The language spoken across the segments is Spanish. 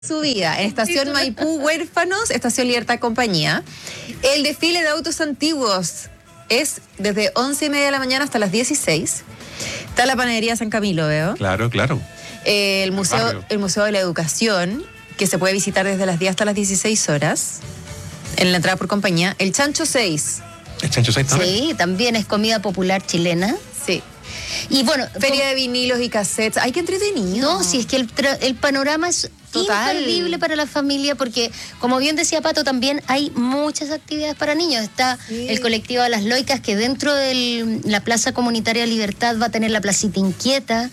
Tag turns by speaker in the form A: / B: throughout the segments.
A: Subida en Estación Maipú, Huérfanos, Estación Libertad Compañía. El desfile de autos antiguos es desde 11:30 de la mañana hasta las 16. Está la panadería San Camilo, veo.
B: Claro.
A: El Museo de la Educación, que se puede visitar desde las 10 hasta las 16 horas. En la entrada por compañía. El Chancho 6.
B: ¿El Chancho 6 también?
C: Sí, también es comida popular chilena.
A: Sí.
C: Y bueno,
A: Feria de vinilos y cassettes. ¡Ay, qué entretenido!
C: no, si es que el panorama es
A: Total.
C: imperdible para la familia, porque como bien decía Pato, también hay muchas actividades para niños. Está el colectivo de las Loicas, que dentro de la Plaza Comunitaria Libertad va a tener la Placita Inquieta,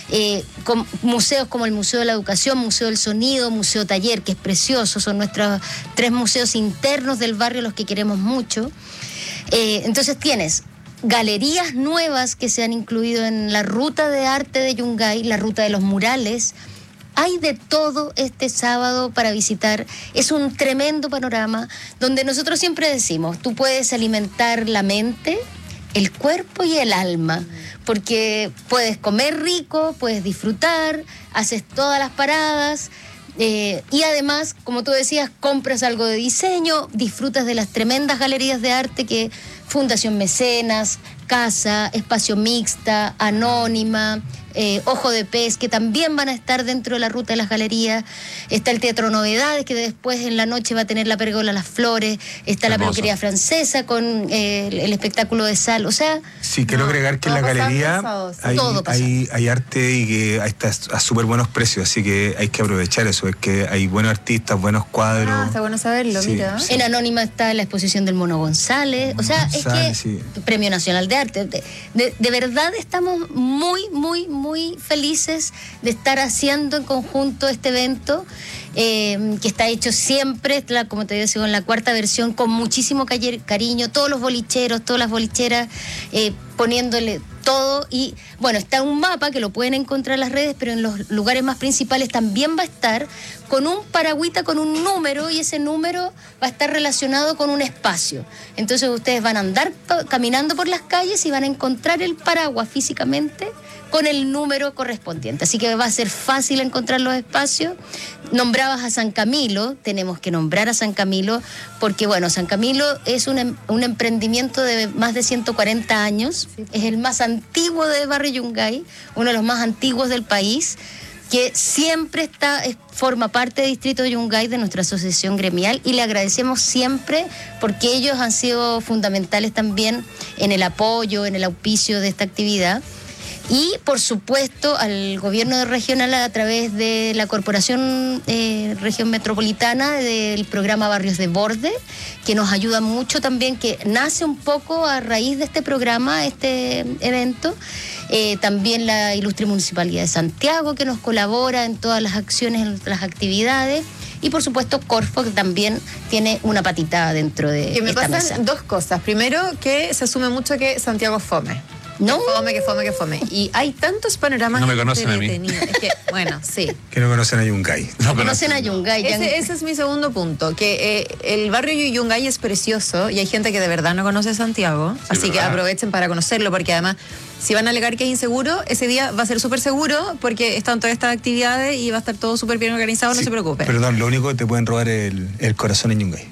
C: con museos como el Museo de la Educación, Museo del Sonido, Museo Taller, que es precioso. Son nuestros 3 museos internos del barrio, los que queremos mucho. Entonces tienes galerías nuevas que se han incluido en la ruta de arte de Yungay, la ruta de los murales. Hay de todo este sábado para visitar. Es un tremendo panorama donde nosotros siempre decimos, tú puedes alimentar la mente, el cuerpo y el alma, porque puedes comer rico, puedes disfrutar, haces todas las paradas. Y además, como tú decías, compras algo de diseño, disfrutas de las tremendas galerías de arte que Fundación Mecenas, Casa, Espacio Mixta, Anónima, Ojo de Pez, que también van a estar dentro de la ruta de las galerías. Está el Teatro Novedades, que después en la noche va a tener la Pérgola Las Flores. Está la peluquería francesa con el espectáculo de sal. O sea,
D: sí, quiero agregar que en la galería hay arte y que está a súper buenos precios, así que hay que aprovechar eso. Es que hay buenos artistas, buenos cuadros.
A: Ah, está bueno saberlo,
D: Sí,
A: mira.
D: sí.
C: en Anónima está la exposición del Mono González. O sea, es que
D: Sí.
C: Premio Nacional de Arte. De verdad estamos muy felices de estar haciendo en conjunto este evento, que está hecho siempre, como te decía, en la 4ª versión, con muchísimo cariño, todos los bolicheros, todas las bolicheras, poniéndole todo. Y bueno, está un mapa que lo pueden encontrar en las redes, pero en los lugares más principales también va a estar con un paragüita, con un número, y ese número va a estar relacionado con un espacio. Entonces ustedes van a andar caminando por las calles y van a encontrar el paraguas físicamente con el número correspondiente. Así que va a ser fácil encontrar los espacios. Nombrabas a San Camilo, tenemos que nombrar a San Camilo, porque bueno, San Camilo es un emprendimiento de más de 140 años, es el más antiguo de Barrio Yungay, uno de los más antiguos del país, que siempre forma parte del distrito de Yungay, de nuestra asociación gremial, y le agradecemos siempre porque ellos han sido fundamentales también en el apoyo, en el auspicio de esta actividad. Y, por supuesto, al gobierno regional a través de la Corporación Región Metropolitana del programa Barrios de Borde, que nos ayuda mucho también, que nace un poco a raíz de este programa, este evento. También la Ilustre Municipalidad de Santiago, que nos colabora en todas las acciones, en las actividades. Y, por supuesto, Corfo, que también tiene una patita dentro de
A: Que me
C: esta
A: pasan
C: mesa.
A: 2 cosas. Primero, que se asume mucho que Santiago es fome.
C: No.
A: Que fome. Y hay tantos panoramas.
B: No me conocen a mí.
A: entretenidos. Es que, bueno, sí.
D: Que no conocen a Yungay.
B: No
C: Conocen a Yungay.
A: Ese es mi segundo punto, que el barrio Yungay es precioso y hay gente que de verdad no conoce Santiago, así que aprovechen para conocerlo, porque además, si van a alegar que es inseguro, ese día va a ser súper seguro porque están todas estas actividades y va a estar todo súper bien organizado, no se preocupen.
D: Perdón, lo único que te pueden robar es el corazón en Yungay.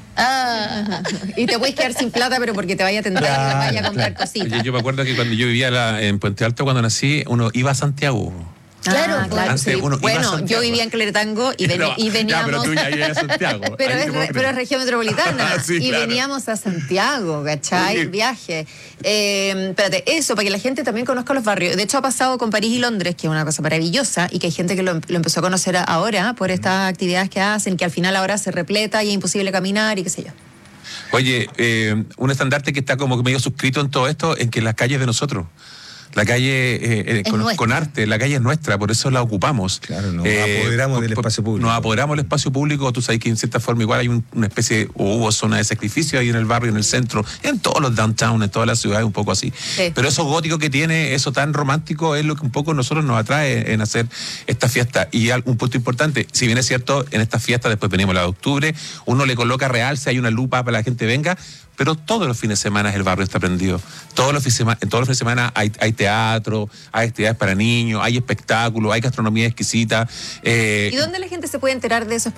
A: Y te puedes quedar sin plata, pero porque te vaya a tentar y te vaya a comprar cositas.
B: Oye, yo me acuerdo que cuando yo vivía en Puente Alto, cuando nací, uno iba a Santiago.
C: Claro,
B: Antes
A: sí.
B: uno iba a
A: Bueno,
B: Santiago.
A: yo vivía en Cleretango y veníamos.
B: Ya, pero tú ya ibas a Santiago.
A: Pero
B: Ahí te puedo
A: es
B: creer.
A: región metropolitana.
B: Sí,
A: y
B: claro.
A: veníamos a Santiago, ¿cachai?
B: Oye.
A: Viaje. Espérate, eso, para que la gente también conozca los barrios. De hecho, ha pasado con París y Londres, que es una cosa maravillosa, y que hay gente que lo empezó a conocer ahora por estas actividades que hacen, que al final ahora se repleta y es imposible caminar y qué sé yo.
B: Oye, un estandarte que está como medio suscrito en todo esto, en que las calles de nosotros. La calle con arte, la calle es nuestra, por eso la ocupamos.
D: Claro, nos apoderamos del espacio público.
B: Nos apoderamos del espacio público. Tú sabes que en cierta forma igual hay una especie, o hubo zona de sacrificio ahí en el barrio, en el centro, en todos los downtown, en todas las ciudades, un poco así.
A: Sí.
B: Pero eso gótico que tiene, eso tan romántico, es lo que un poco nosotros nos atrae en hacer esta fiesta. Y un punto importante, si bien es cierto, en esta fiesta, después venimos la de octubre, uno le coloca realce, hay una lupa para que la gente venga, pero todos los fines de semana el barrio está prendido. Todos los fines de semana hay teatro, hay actividades para niños, hay espectáculos, hay gastronomía exquisita.
A: ¿Y dónde la gente se puede enterar de esos